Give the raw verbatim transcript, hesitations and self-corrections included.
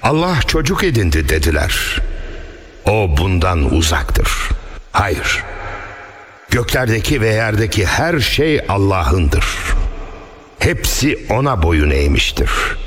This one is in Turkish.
Allah çocuk edindi dediler. O bundan uzaktır. Hayır. Göklerdeki ve yerdeki her şey Allah'ındır. Hepsi ona boyun eğmiştir.